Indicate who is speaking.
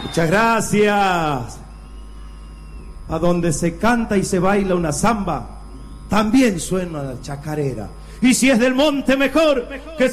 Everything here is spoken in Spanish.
Speaker 1: Muchas gracias. A donde se canta y se baila una samba, también suena la chacarera. Y si es del monte, mejor que